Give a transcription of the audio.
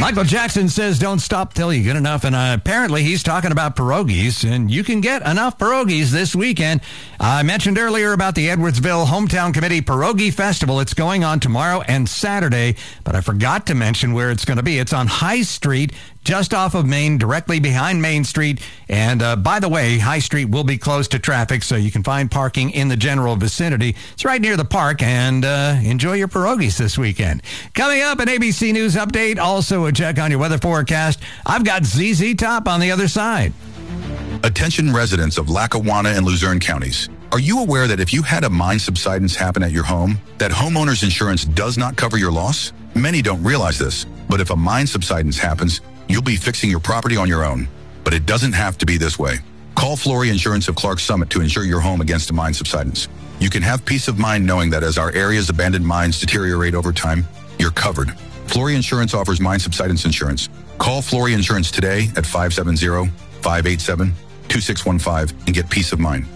Michael Jackson says don't stop till you get enough, and apparently he's talking about pierogies, and you can get enough pierogies this weekend. I mentioned earlier about the Edwardsville Hometown Committee Pierogi Festival. It's going on tomorrow and Saturday, but I forgot to mention where it's going to be. It's on High Street, just off of Main, directly behind Main Street. And by the way, High Street will be closed to traffic, so you can find parking in the general vicinity. It's right near the park, and enjoy your pierogies this weekend. Coming up, an ABC News update, also a check on your weather forecast. I've got ZZ Top on the other side. Attention residents of Lackawanna and Luzerne counties. Are you aware that if you had a mine subsidence happen at your home, that homeowner's insurance does not cover your loss? Many don't realize this, but if a mine subsidence happens, you'll be fixing your property on your own. But it doesn't have to be this way. Call Flory Insurance of Clark Summit to insure your home against a mine subsidence. You can have peace of mind knowing that as our area's abandoned mines deteriorate over time, you're covered. Flory Insurance offers mine subsidence insurance. Call Flory Insurance today at 570-587-2615 and get peace of mind.